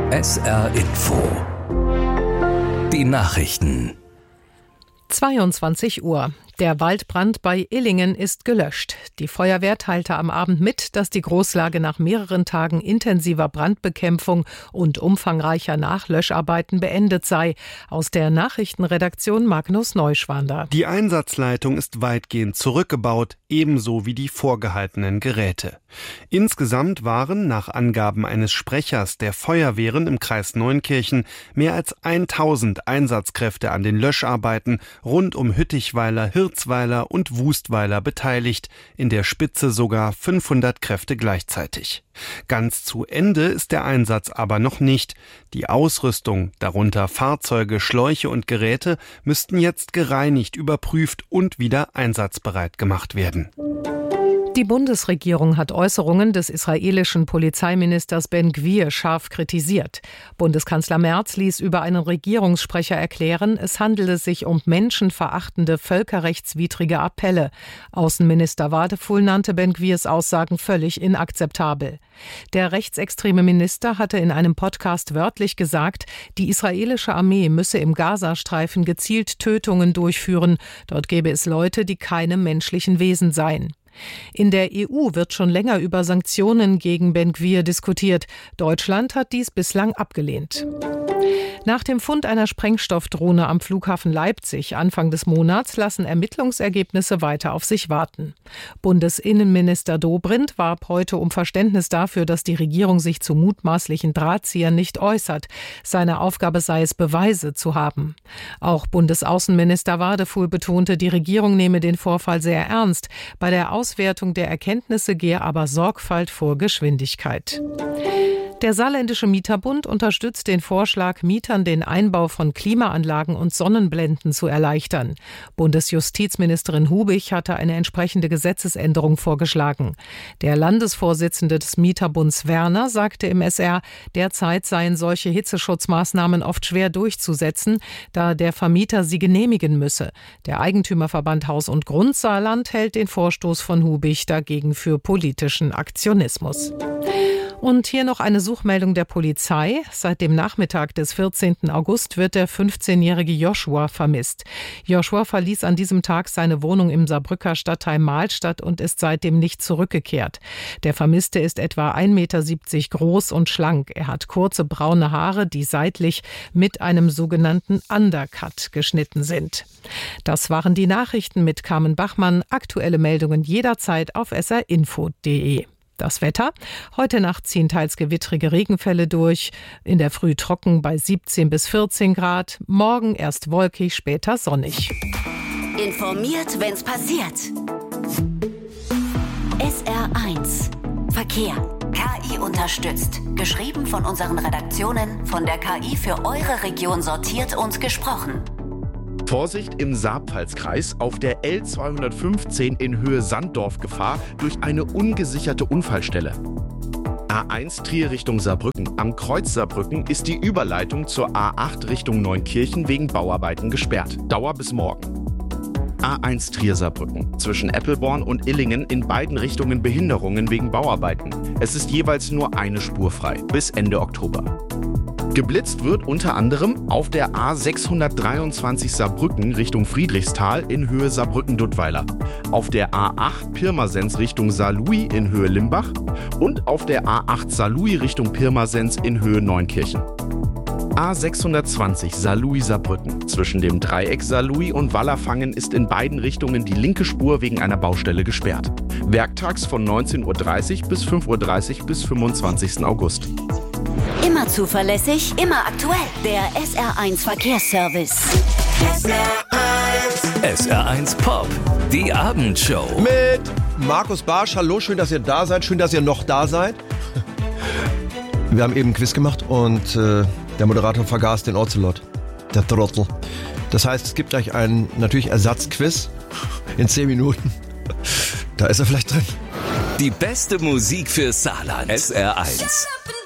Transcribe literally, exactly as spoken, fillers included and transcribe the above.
S R Info. Die Nachrichten. zweiundzwanzig Uhr. Der Waldbrand bei Illingen ist gelöscht. Die Feuerwehr teilte am Abend mit, dass die Großlage nach mehreren Tagen intensiver Brandbekämpfung und umfangreicher Nachlöscharbeiten beendet sei. Aus der Nachrichtenredaktion Magnus Neuschwander. Die Einsatzleitung ist weitgehend zurückgebaut, ebenso wie die vorgehaltenen Geräte. Insgesamt waren, nach Angaben eines Sprechers der Feuerwehren im Kreis Neunkirchen, mehr als tausend Einsatzkräfte an den Löscharbeiten rund um Hüttichweiler, Hirzweiler und Wustweiler beteiligt, in der Spitze sogar fünfhundert Kräfte gleichzeitig. Ganz zu Ende ist der Einsatz aber noch nicht. Die Ausrüstung, darunter Fahrzeuge, Schläuche und Geräte, müssten jetzt gereinigt, überprüft und wieder einsatzbereit gemacht werden. Die Bundesregierung hat Äußerungen des israelischen Polizeiministers Ben-Gvir scharf kritisiert. Bundeskanzler Merz ließ über einen Regierungssprecher erklären, es handele sich um menschenverachtende, völkerrechtswidrige Appelle. Außenminister Wadefuhl nannte Ben-Gvirs Aussagen völlig inakzeptabel. Der rechtsextreme Minister hatte in einem Podcast wörtlich gesagt, die israelische Armee müsse im Gazastreifen gezielt Tötungen durchführen. Dort gäbe es Leute, die keine menschlichen Wesen seien. In der E U wird schon länger über Sanktionen gegen Ben-Gvir diskutiert. Deutschland hat dies bislang abgelehnt. Nach dem Fund einer Sprengstoffdrohne am Flughafen Leipzig Anfang des Monats lassen Ermittlungsergebnisse weiter auf sich warten. Bundesinnenminister Dobrindt warb heute um Verständnis dafür, dass die Regierung sich zu mutmaßlichen Drahtziehern nicht äußert. Seine Aufgabe sei es, Beweise zu haben. Auch Bundesaußenminister Wadefuhl betonte, die Regierung nehme den Vorfall sehr ernst. Bei der Auswertung der Erkenntnisse gehe aber Sorgfalt vor Geschwindigkeit. Der Saarländische Mieterbund unterstützt den Vorschlag, Mietern den Einbau von Klimaanlagen und Sonnenblenden zu erleichtern. Bundesjustizministerin Hubich hatte eine entsprechende Gesetzesänderung vorgeschlagen. Der Landesvorsitzende des Mieterbunds Werner sagte im S R, derzeit seien solche Hitzeschutzmaßnahmen oft schwer durchzusetzen, da der Vermieter sie genehmigen müsse. Der Eigentümerverband Haus und Grund Saarland hält den Vorstoß von Hubich dagegen für politischen Aktionismus. Und hier noch eine Suchmeldung der Polizei. Seit dem Nachmittag des vierzehnten August wird der fünfzehnjährige Joshua vermisst. Joshua verließ an diesem Tag seine Wohnung im Saarbrücker Stadtteil Mahlstadt und ist seitdem nicht zurückgekehrt. Der Vermisste ist etwa ein Meter siebzig groß und schlank. Er hat kurze braune Haare, die seitlich mit einem sogenannten Undercut geschnitten sind. Das waren die Nachrichten mit Carmen Bachmann. Aktuelle Meldungen jederzeit auf s r info punkt d e. Das Wetter. Heute Nacht ziehen teils gewittrige Regenfälle durch. In der Früh trocken bei siebzehn bis vierzehn Grad. Morgen erst wolkig, später sonnig. Informiert, wenn's passiert. S R eins. Verkehr. K I unterstützt. Geschrieben von unseren Redaktionen, von der K I für eure Region sortiert und gesprochen. Vorsicht im Saarpfalzkreis, auf der L zweihundertfünfzehn in Höhe Sanddorf Gefahr durch eine ungesicherte Unfallstelle. A eins Trier Richtung Saarbrücken. Am Kreuz Saarbrücken ist die Überleitung zur A acht Richtung Neunkirchen wegen Bauarbeiten gesperrt. Dauer bis morgen. A eins Trier Saarbrücken. Zwischen Eppelborn und Illingen in beiden Richtungen Behinderungen wegen Bauarbeiten. Es ist jeweils nur eine Spur frei, bis Ende Oktober. Geblitzt wird unter anderem auf der A sechshundertdreiundzwanzig Saarbrücken Richtung Friedrichsthal in Höhe Saarbrücken-Duttweiler, auf der A acht Pirmasens Richtung Saarlouis in Höhe Limbach und auf der A acht Saarlouis Richtung Pirmasens in Höhe Neunkirchen. A sechshundertzwanzig Saarlouis-Saarbrücken. Zwischen dem Dreieck Saarlouis und Wallerfangen ist in beiden Richtungen die linke Spur wegen einer Baustelle gesperrt. Werktags von neunzehn Uhr dreißig bis fünf Uhr dreißig bis fünfundzwanzigsten August. Immer zuverlässig, immer aktuell. Der S R eins Verkehrsservice. S R eins. S R eins Pop. Die Abendshow. Mit Markus Barsch. Hallo, schön, dass ihr da seid. Schön, dass ihr noch da seid. Wir haben eben ein Quiz gemacht und äh, der Moderator vergaß den Ocelot. Der Trottel. Das heißt, es gibt gleich ein natürlich Ersatzquiz in zehn Minuten. Da ist er vielleicht drin. Die beste Musik für Saarland. S R eins.